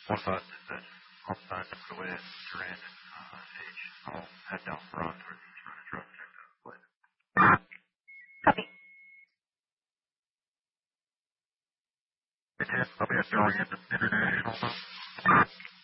One button is that all the time to go in, turn in, H. I'll head down front or just run a truck check that place. Copy. I'll be at Darien International.